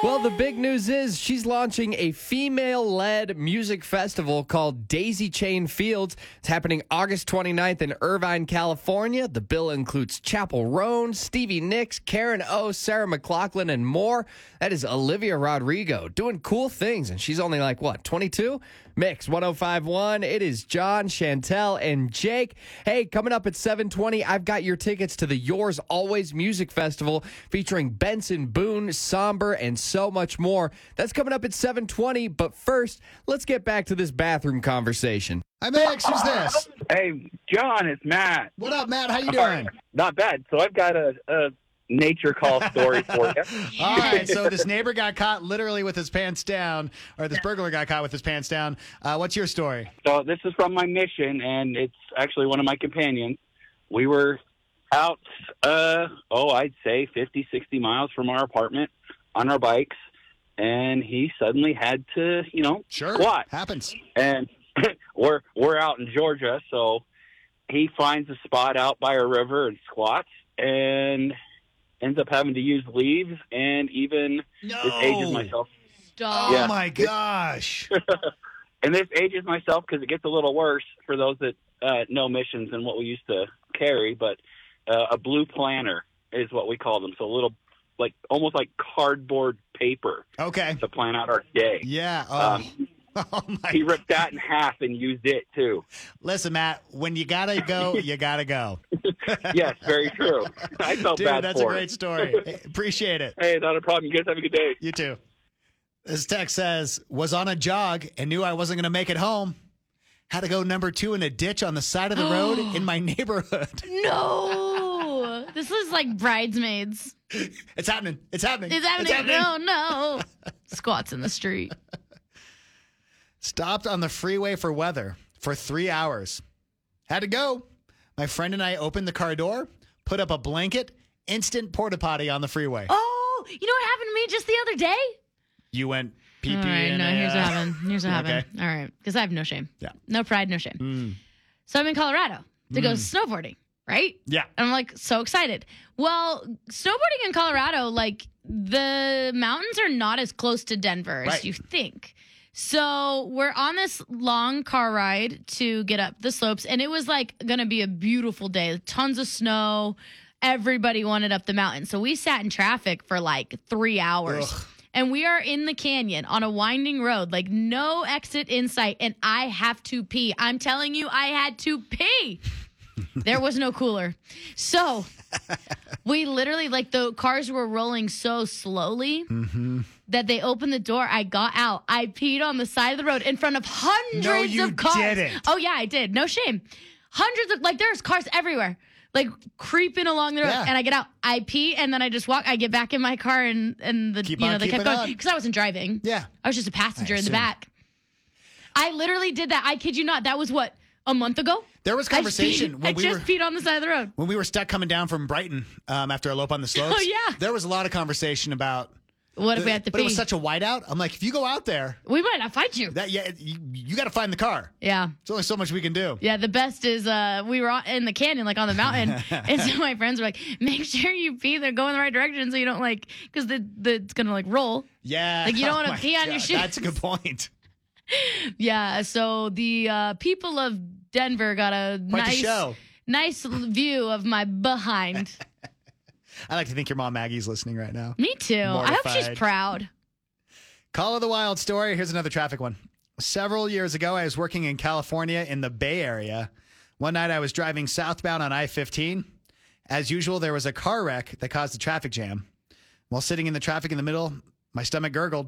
Well, the big news is she's launching a female-led music festival called Daisy Chain Fields. It's happening August 29th in Irvine, California. The bill includes Chapel Roan, Stevie Nicks, Karen O, Sarah McLachlan, and more. That is Olivia Rodrigo doing cool things, and she's only 22? Mix 105.1. It is John, Chantel, and Jake. Hey, coming up at 7:20, I've got your tickets to the Yours Always Music Festival featuring Benson Boone, Somber, and so much more. That's coming up at 7:20. But first, let's get back to this bathroom conversation. Hi, Max. Who's this? Hey, John, it's Matt. What up, Matt? How you doing? Not bad. So I've got a nature call story for you. All right. So this neighbor got caught literally with his pants down, or this burglar got caught with his pants down. What's your story? So this is from my mission, and it's actually one of my companions. We were out, I'd say 50, 60 miles from our apartment on our bikes, and he suddenly had to, squat. Happens. And we're out in Georgia, so he finds a spot out by a river and squats, and ends up having to use leaves, and even this ages myself. Stop. Oh, my gosh. And this ages myself because it gets a little worse for those that know missions and what we used to carry, but a blue planner is what we call them. So a little, almost like cardboard paper. Okay. To plan out our day. Yeah. He ripped that in half and used it, too. Listen, Matt, when you got to go, you got to go. Yes, very true. I felt Dude, bad that's for a great story. Hey, appreciate it. Hey, not a problem. You guys have a good day. You too. This text says, was on a jog and knew I wasn't going to make it home. Had to go number 2 in a ditch on the side of the road in my neighborhood. No. This is like Bridesmaids. It's happening. It's happening. It's happening. It's happening. No. Squats in the street. Stopped on the freeway for weather for 3 hours. Had to go. My friend and I opened the car door, put up a blanket, instant porta potty on the freeway. Oh, you know what happened to me just the other day? You went pee-pee. All right, in here's what happened. Here's what happened. Okay. All right, because I have no shame. Yeah. No pride, no shame. So I'm in Colorado to go snowboarding, right? Yeah. And I'm so excited. Well, snowboarding in Colorado, the mountains are not as close to Denver as you think. So we're on this long car ride to get up the slopes, and it was going to be a beautiful day. Tons of snow. Everybody wanted up the mountain. So we sat in traffic for 3 hours. Ugh. And we are in the canyon on a winding road, no exit in sight, and I have to pee. I'm telling you, I had to pee. There was no cooler. So we literally, the cars were rolling so slowly that they opened the door. I got out. I peed on the side of the road in front of hundreds of cars. Didn't. Oh, yeah, I did. No shame. Hundreds of, there's cars everywhere. Creeping along the road, and I get out, I pee, and then I just walk. I get back in my car, and they kept going because I wasn't driving. Yeah, I was just a passenger in the back. I literally did that. I kid you not. That was a month ago. There was conversation I just peed on the side of the road when we were stuck coming down from Brighton after a lope on the slopes. Oh yeah, there was a lot of conversation about. What if we had to pee? But it was such a whiteout. I'm if you go out there, we might not find you. You got to find the car. Yeah. There's only so much we can do. Yeah, the best is we were in the canyon, on the mountain, and so my friends were make sure you pee. They're going the right direction so you don't because it's going to roll. Yeah. You don't want to pee on your shoes. That's a good point. Yeah, so the people of Denver got a nice view of my behind. I like to think your mom Maggie's listening right now. Me too. Mortified. I hope she's proud. Call of the Wild story. Here's another traffic one. Several years ago, I was working in California in the Bay Area. One night, I was driving southbound on I-15. As usual, there was a car wreck that caused a traffic jam. While sitting in the traffic in the middle, my stomach gurgled.